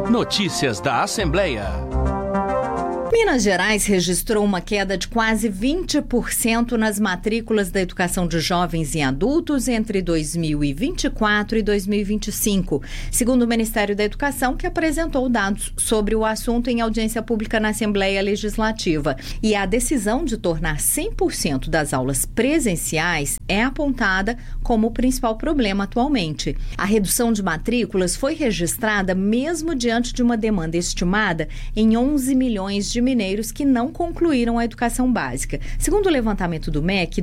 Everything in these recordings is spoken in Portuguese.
Notícias da Assembleia. Minas Gerais registrou uma queda de quase 20% nas matrículas da educação de jovens e adultos entre 2024 e 2025, segundo o Ministério da Educação, que apresentou dados sobre o assunto em audiência pública na Assembleia Legislativa. E a decisão de tornar 100% das aulas presenciais é apontada como o principal problema atualmente. A redução de matrículas foi registrada mesmo diante de uma demanda estimada em 11 milhões de mineiros que não concluíram a educação básica. Segundo o levantamento do MEC,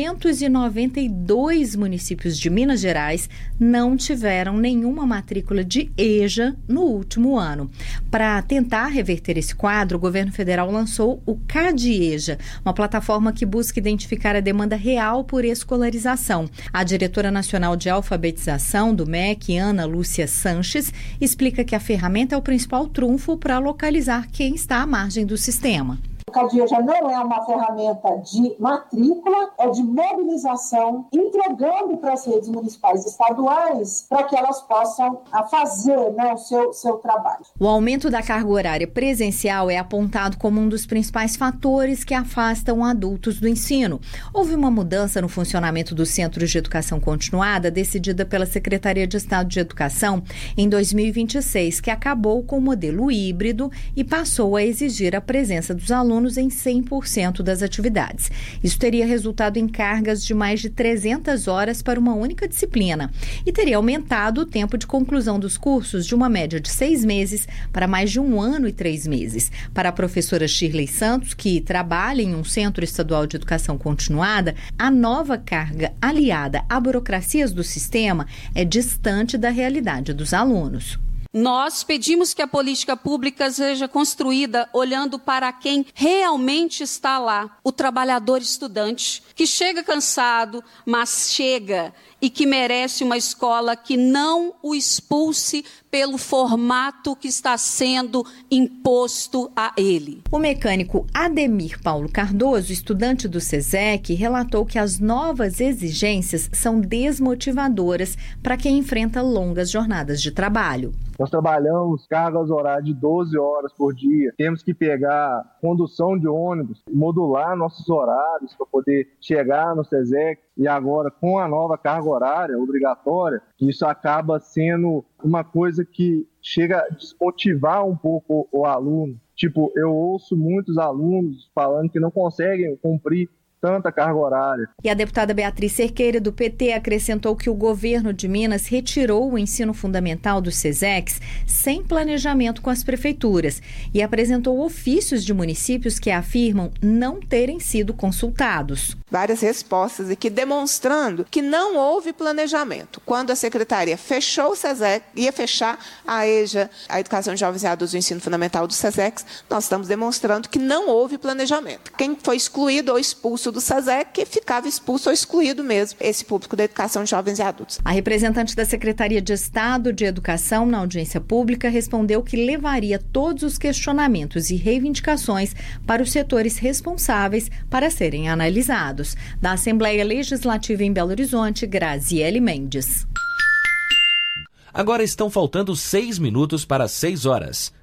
292 municípios de Minas Gerais não tiveram nenhuma matrícula de EJA no último ano. Para tentar reverter esse quadro, o governo federal lançou o CAD-EJA, uma plataforma que busca identificar a demanda real por escolarização. A diretora nacional de alfabetização do MEC, Ana Lúcia Sanches, explica que a ferramenta é o principal trunfo para localizar quem está à margem do sistema. O CAD-EJA não é uma ferramenta de matrícula, é de mobilização, entregando para as redes municipais e estaduais para que elas possam fazer o seu trabalho. O aumento da carga horária presencial é apontado como um dos principais fatores que afastam adultos do ensino. Houve uma mudança no funcionamento dos centros de educação continuada decidida pela Secretaria de Estado de Educação em 2026, que acabou com o modelo híbrido e passou a exigir a presença dos alunos em 100% das atividades. Isso teria resultado em cargas de mais de 300 horas para uma única disciplina e teria aumentado o tempo de conclusão dos cursos de uma média de 6 meses para mais de 1 ano e 3 meses. Para a professora Shirley Santos, que trabalha em um centro estadual de educação continuada, a nova carga aliada a burocracias do sistema é distante da realidade dos alunos. Nós pedimos que a política pública seja construída olhando para quem realmente está lá, o trabalhador estudante, que chega cansado, mas chega e que merece uma escola que não o expulse pelo formato que está sendo imposto a ele. O mecânico Ademir Paulo Cardoso, estudante do SESEC, relatou que as novas exigências são desmotivadoras para quem enfrenta longas jornadas de trabalho. Nós trabalhamos cargas horárias de 12 horas por dia, temos que pegar condução de ônibus, modular nossos horários para poder chegar no SESEC. E agora, com a nova carga horária obrigatória, isso acaba sendo uma coisa que chega a desmotivar um pouco o aluno. Tipo, eu ouço muitos alunos falando que não conseguem cumprir tanta carga horária. E a deputada Beatriz Cerqueira, do PT, acrescentou que o governo de Minas retirou o ensino fundamental dos SESECs sem planejamento com as prefeituras e apresentou ofícios de municípios que afirmam não terem sido consultados. Várias respostas aqui demonstrando que não houve planejamento. Quando a secretaria fechou o SESEC, ia fechar a EJA, a Educação de Jovens e Adultos do Ensino Fundamental dos SESECs, nós estamos demonstrando que não houve planejamento. Quem foi excluído ou expulso do SESEC ficava expulso ou excluído mesmo, esse público da educação de jovens e adultos. A representante da Secretaria de Estado de Educação na audiência pública respondeu que levaria todos os questionamentos e reivindicações para os setores responsáveis para serem analisados. Da Assembleia Legislativa em Belo Horizonte, Graziele Mendes. Agora estão faltando 6 minutos para 6 horas.